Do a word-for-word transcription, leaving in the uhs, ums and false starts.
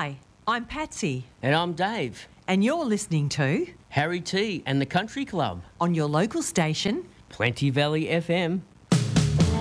Hi, I'm Patsy. And I'm Dave. And you're listening to Harry T and the Country Club on your local station, Plenty Valley F M.